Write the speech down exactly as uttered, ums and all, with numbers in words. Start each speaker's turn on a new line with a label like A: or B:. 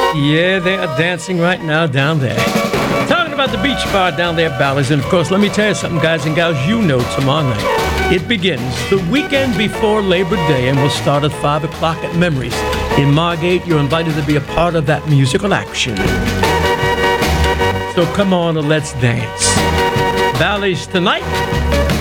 A: Yeah, they are dancing right now down there. Talking about the beach bar down there, Bally's. And of course, let me tell you something, guys and gals, you know tomorrow night. It begins the weekend before Labor Day and will start at five o'clock at Memories. In Margate, you're invited to be a part of that musical action. So come on and let's dance. Bally's tonight.